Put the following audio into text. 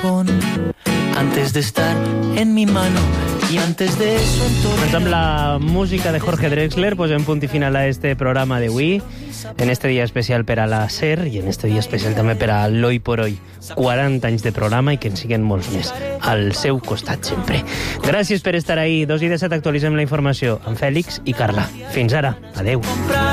corazón antes de estar en mi mano y antes de eso en todo. Doncs amb la música de Jorge Drexler posem punt i final a este programa d'avui, en este dia especial per a la SER i en este dia especial també per a l'Hoy por Hoy. 40 anys de programa i que en siguen molts més. Al seu costat sempre. Gràcies per estar ahí. 2:17 actualitzem la informació amb Fèlix i Carla. Fins ara. Adeu.